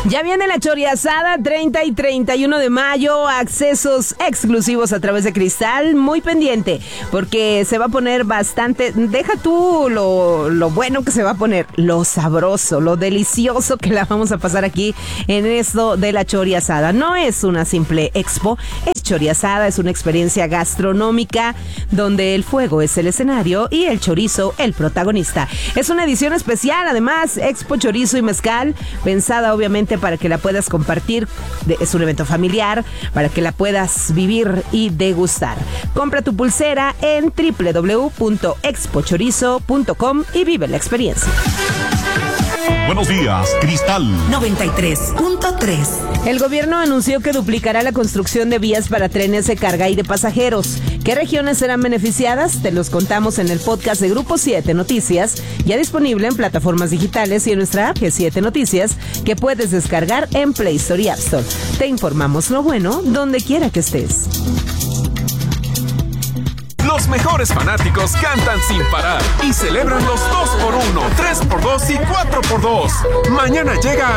Ya viene la choriasada 30 y 31 de mayo, accesos exclusivos a través de Cristal, muy pendiente, porque se va a poner bastante, deja tú lo bueno que se va a poner, lo sabroso, lo delicioso que la vamos a pasar aquí en esto de la choriasada. No es una simple expo, es choriasada, es una experiencia gastronómica donde el fuego es el escenario y el chorizo el protagonista. Es una edición especial, además, Expo Chorizo y Mezcal, pensada obviamente para que la puedas compartir, es un evento familiar, para que la puedas vivir y degustar. Compra tu pulsera en www.expochorizo.com y vive la experiencia. Buenos días, Cristal 93.3. El gobierno anunció que duplicará la construcción de vías para trenes de carga y de pasajeros. ¿Qué regiones serán beneficiadas? Te los contamos en el podcast de Grupo 7 Noticias, ya disponible en plataformas digitales y en nuestra app G7 Noticias, que puedes descargar en Play Store y App Store. Te informamos lo bueno donde quiera que estés. Los mejores fanáticos cantan sin parar y celebran los 2x1, 3x2 y 4x2. Mañana llega